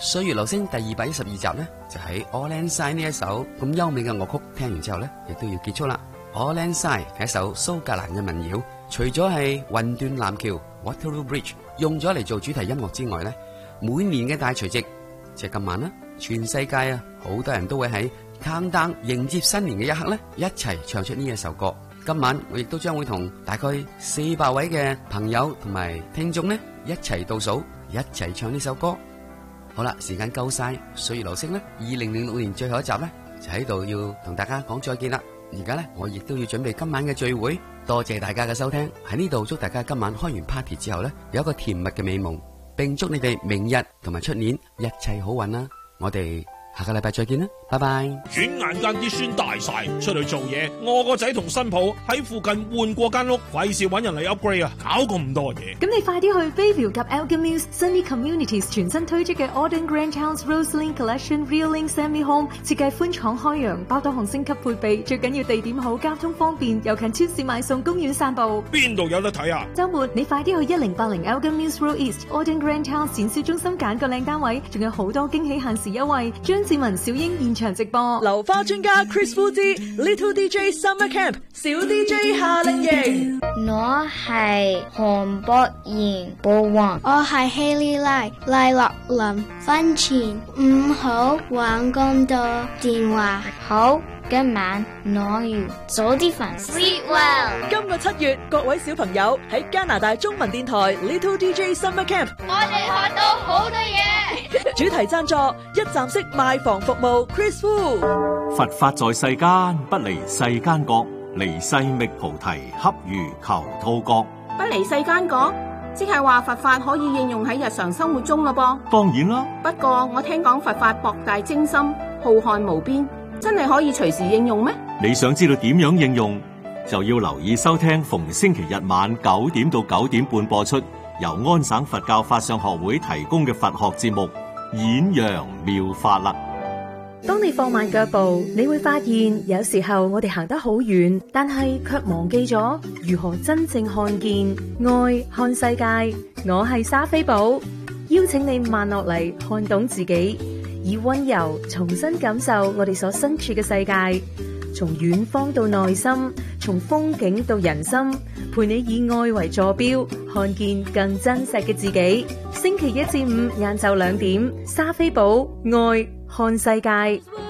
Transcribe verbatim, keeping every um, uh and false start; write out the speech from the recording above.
歲月留聲第二百一十二集呢，就喺 Auld Lang Syne 呢一首咁優美嘅樂曲聽完之後呢，亦都要結束啦。Auld Lang Syne係一首蘇格蘭嘅民謠，除咗係魂斷藍橋 Waterloo Bridge 用咗嚟做主題音樂之外呢，每年嘅大除夕即係今晚啦，全世界啊好多人都會喺 countdown 迎接新年嘅一刻呢，一齊唱出呢一首歌。今晚我亦都將會同大概四百位嘅朋友同埋聽眾呢一齊倒數，一齊唱呢首歌。好啦，時間夠晒，歲月留聲呢二零零六年最後一集呢，就喺度要同大家講再見啦。而家呢，我亦都要準備今晚嘅聚會，多謝大家嘅收聽。喺呢度祝大家今晚開完 party 之後呢，有一個甜蜜嘅美夢，並祝你哋明日同埋出年一切好運啦。我哋下個禮拜再見啦，拜拜。 轉眼間啲孫大晒，出去做嘢，我個仔同新抱喺附近換過間屋，費事搵人嚟 upgrade 啊，搞咁多嘢。 咁你快啲去 Bayview 及 Elgin Mills Sunny Communities 全新推出嘅 Auden Grand House Rosslyn Collection Real Link Semi Home， 設計寬敞開揚，包多項升級配備，最緊要地點好，交通方便，又近超市買餸，公園散步。 邊度有得睇啊？ 週末你快啲去一零八零 Elgin Mills Road East Auden Grand House 展銷中心揀個靚單位，仲有好多驚喜限時優惠。張志文、小英現場直播。 流花專家 Chris Fu 之 Little D J Summer Camp 小 D J 夏令營。 我係韓博賢寶王，我係希利拉賴樂林。婚前唔好玩咁多電話，好，今晚我要早啲瞓。Sleep well。 今個七月，各位小朋友喺加拿大中文電台 Little D J Summer Camp， 我哋學到好多嘢。 主題贊助一站式賣房服務 Chris Fu。 佛法在世間，不離世間覺，離世覓菩提，恰如求兔角。 不離世間覺，即係話佛法可以應用喺日常生活中咯噃。 當然啦， 不過我聽講佛法博大精深，浩瀚無邊，真係可以隨時應用咩？ 你想知道點樣應用，就要留意收聽逢星期日晚九點到九點半播出，由安省佛教法相學會提供嘅佛學節目《演揚妙法》啦。 當你放慢腳步，你會發現有時候我哋行得好遠，但係卻忘記咗如何真正看見愛看世界。我係莎菲寶，邀請你慢落嚟，看懂自己，以溫柔重新感受我哋所身處嘅世界，從遠方到內心，從風景到人心，陪你以愛為坐標，看見更真實嘅自己。星期一至五晏晝兩點，莎菲寶愛看世界。